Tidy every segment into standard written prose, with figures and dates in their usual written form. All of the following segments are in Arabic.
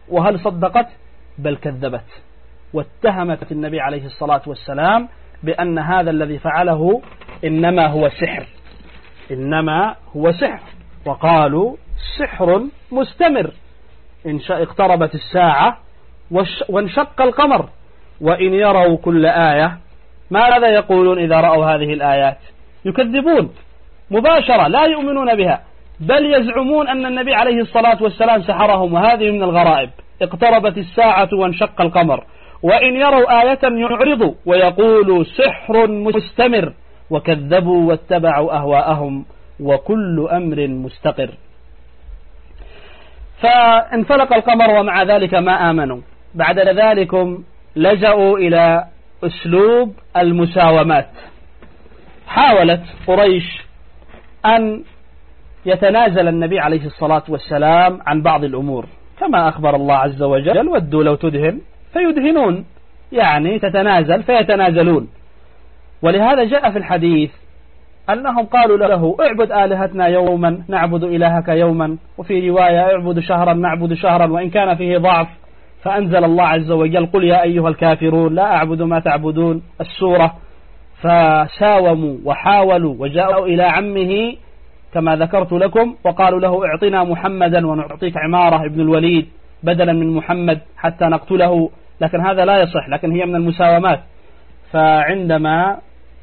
وهل صدقت؟ بل كذبت، واتهمت النبي عليه الصلاة والسلام بأن هذا الذي فعله إنما هو سحر، إنما هو سحر. وقالوا سحر مستمر، اقتربت الساعة وانشق القمر وإن يروا كل آية. ماذا يقولون إذا رأوا هذه الآيات؟ يكذبون مباشرة، لا يؤمنون بها، بل يزعمون أن النبي عليه الصلاة والسلام سحرهم. وهذه من الغرائب، اقتربت الساعة وانشق القمر وإن يروا آية يعرضوا ويقولوا سحر مستمر، وكذبوا واتبعوا أهواءهم وكل أمر مستقر. فانفلق القمر ومع ذلك ما آمنوا. بعد ذلك لجأوا إلى أسلوب المساومات. حاولت قريش أن يتنازل النبي عليه الصلاة والسلام عن بعض الأمور، كما أخبر الله عز وجل: ودوا لو تدهن فيدهنون، يعني تتنازل فيتنازلون. ولهذا جاء في الحديث أنهم قالوا له: اعبد آلهتنا يوما نعبد إلهك يوما، وفي رواية: اعبد شهرا نعبد شهرا، وإن كان فيه ضعف. فأنزل الله عز وجل: قل يا أيها الكافرون لا أعبد ما تعبدون، السورة. فساوموا وحاولوا وجاءوا إلى عمه كما ذكرت لكم وقالوا له: اعطنا محمدا ونعطيك عمارة ابن الوليد بدلا من محمد حتى نقتله. لكن هذا لا يصح، لكن هي من المساومات. فعندما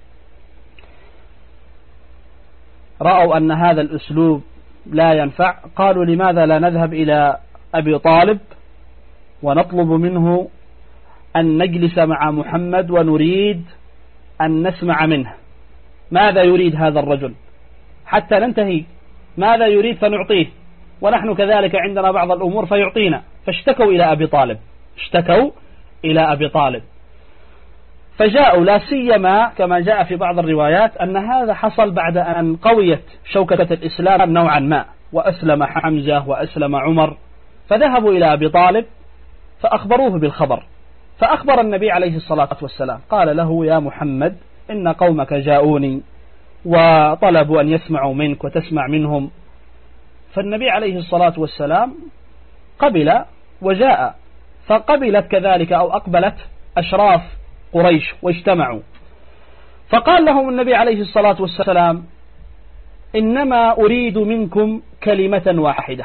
رأوا أن هذا الأسلوب لا ينفع قالوا: لماذا لا نذهب إلى أبي طالب ونطلب منه أن نجلس مع محمد ونريد أن نسمع منه ماذا يريد هذا الرجل حتى ننتهي، ماذا يريد فنعطيه، ونحن كذلك عندنا بعض الأمور فيعطينا. فاشتكوا إلى أبي طالب، اشتكوا إلى أبي طالب. فجاءوا، لا سيما كما جاء في بعض الروايات أن هذا حصل بعد أن قويت شوكة الإسلام نوعا ما، وأسلم حمزة وأسلم عمر. فذهبوا إلى أبي طالب فأخبروه بالخبر، فأخبر النبي عليه الصلاة والسلام، قال له: يا محمد إن قومك جاءوني وطلبوا أن يسمعوا منك وتسمع منهم. فالنبي عليه الصلاة والسلام قبل وجاء، فقبلت كذلك أو أقبلت أشراف قريش واجتمعوا. فقال لهم النبي عليه الصلاة والسلام: إنما أريد منكم كلمة واحدة.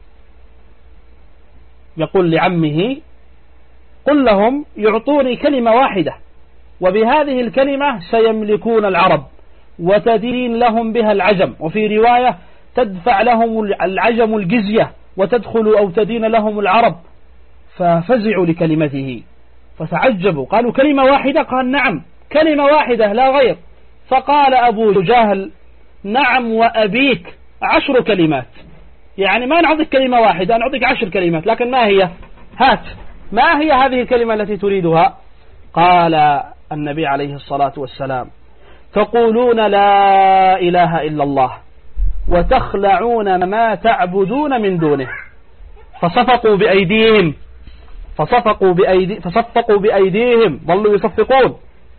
يقول لعمه: قل لهم يعطوني كلمة واحدة، وبهذه الكلمة سيملكون العرب وتدين لهم بها العجم، وفي رواية تدفع لهم العجم الجزية وتدخل أو تدين لهم العرب. ففزعوا لكلمته فتعجبوا، قالوا: كلمة واحدة؟ قال: نعم، كلمة واحدة لا غير. فقال أبو جهل: نعم وأبيك 10 كلمات، يعني ما نعطيك كلمة واحدة، نعطيك 10 كلمات، لكن ما هي؟ هات، ما هي هذه الكلمة التي تريدها؟ قال النبي عليه الصلاة والسلام: تقولون لا إله إلا الله وتخلعون ما تعبدون من دونه. فصفقوا بأيديهم، ظلوا يصفقون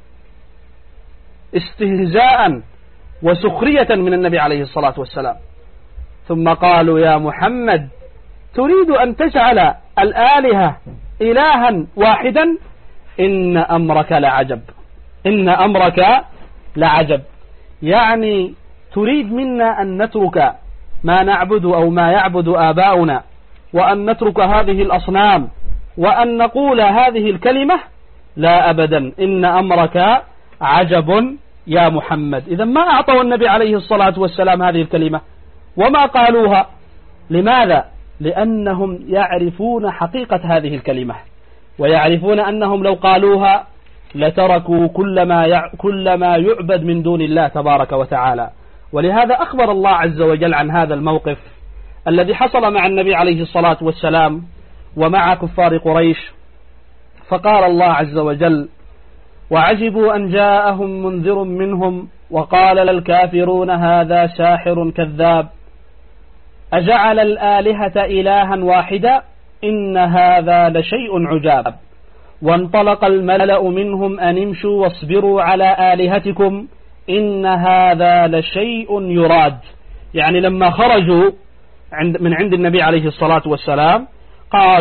استهزاء وسخرية من النبي عليه الصلاة والسلام. ثم قالوا: يا محمد تريد أن تجعل الآلهة إلها واحدا؟ إن أمرك لعجب، إن أمرك لعجب. يعني تريد منا أن نترك ما نعبد أو ما يعبد آباؤنا، وأن نترك هذه الأصنام، وأن نقول هذه الكلمة؟ لا أبدا، إن أمرك عجب يا محمد. إذا ما أعطوا النبي عليه الصلاة والسلام هذه الكلمة وما قالوها. لماذا؟ لأنهم يعرفون حقيقة هذه الكلمة، ويعرفون أنهم لو قالوها لتركوا كل ما يعبد من دون الله تبارك وتعالى. ولهذا أخبر الله عز وجل عن هذا الموقف الذي حصل مع النبي عليه الصلاة والسلام ومع كفار قريش. فقال الله عز وجل: وعجبوا أن جاءهم منذر منهم وقال للكافرون هذا ساحر كذاب أجعل الآلهة إلها واحدا إن هذا لشيء عجاب. وانطلق الملأ منهم أن امشوا واصبروا على آلهتكم إن هذا لشيء يراد. يعني لما خرجوا من عند النبي عليه الصلاة والسلام قال